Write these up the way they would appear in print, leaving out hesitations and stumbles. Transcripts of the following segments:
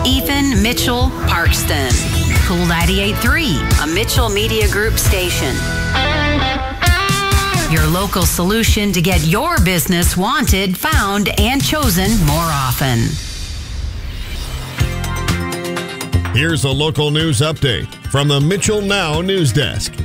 Ethan Mitchell Parkston. Cool 98.3, a Mitchell Media Group station. Your local solution to get your business wanted, found, and chosen more often. Here's a local news update from the Mitchell Now News Desk.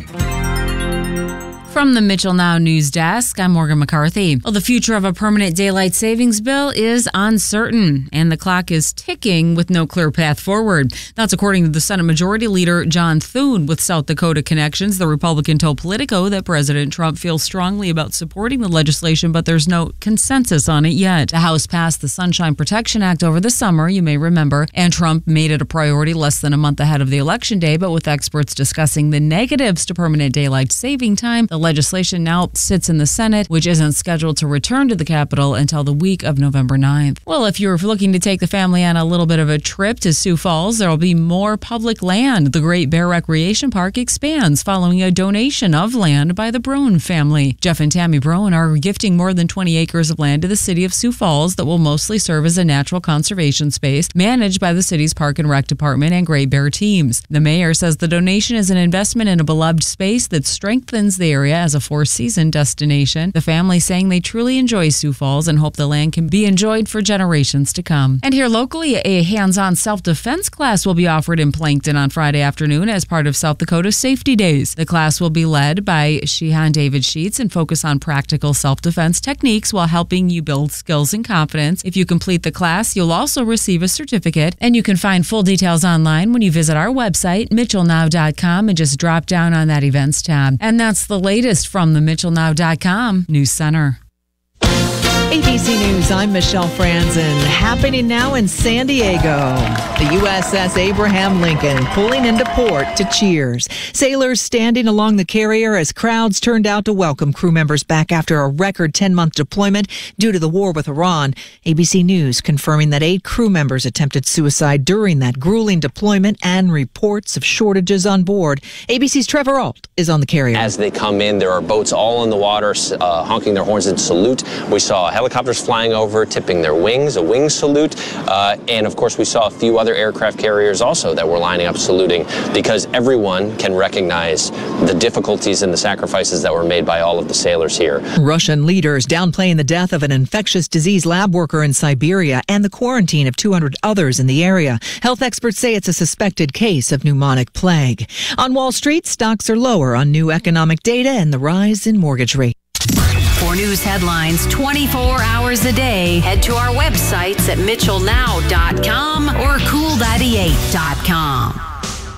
From the Mitchell Now News Desk, I'm Morgan McCarthy. Well, the future of a permanent daylight savings bill is uncertain, and the clock is ticking with no clear path forward. That's according to the Senate Majority Leader John Thune with South Dakota connections. The Republican told Politico that President Trump feels strongly about supporting the legislation, but there's no consensus on it yet. The House passed the Sunshine Protection Act over the summer, you may remember, and Trump made it a priority less than a month ahead of the election day, but with experts discussing the negatives to permanent daylight saving time, the legislation now sits in the Senate, which isn't scheduled to return to the Capitol until the week of November 9th. Well, if you're looking to take the family on a little bit of a trip to Sioux Falls, there will be more public land. The Great Bear Recreation Park expands following a donation of land by the Broen family. Jeff and Tammy Broen are gifting more than 20 acres of land to the city of Sioux Falls that will mostly serve as a natural conservation space managed by the city's Park and Rec Department and Great Bear teams. The mayor says the donation is an investment in a beloved space that strengthens the area as a four-season destination. The family saying they truly enjoy Sioux Falls and hope the land can be enjoyed for generations to come. And here locally, a hands-on self-defense class will be offered in Plankton on Friday afternoon as part of South Dakota Safety Days. The class will be led by Shehan David Sheets and focus on practical self-defense techniques while helping you build skills and confidence. If you complete the class, you'll also receive a certificate, and you can find full details online when you visit our website, mitchellnow.com, and just drop down on that events tab. And that's the latest from the mitchellnow.com News Center. ABC News, I'm Michelle Franzen. Happening now in San Diego. The USS Abraham Lincoln pulling into port to cheers. Sailors standing along the carrier as crowds turned out to welcome crew members back after a record 10-month deployment due to the war with Iran. ABC News confirming that 8 crew members attempted suicide during that grueling deployment and reports of shortages on board. ABC's Trevor Ault is on the carrier. As they come in, there are boats all in the water honking their horns in salute. We saw helicopters flying over, tipping their wings, a wing salute. And of course, we saw a few other aircraft carriers also that were lining up saluting, because everyone can recognize the difficulties and the sacrifices that were made by all of the sailors here. Russian leaders downplaying the death of an infectious disease lab worker in Siberia and the quarantine of 200 others in the area. Health experts say it's a suspected case of pneumonic plague. On Wall Street, stocks are lower on new economic data and the rise in mortgage rates. For news headlines 24 hours a day, head to our websites at mitchellnow.com or cool98.com.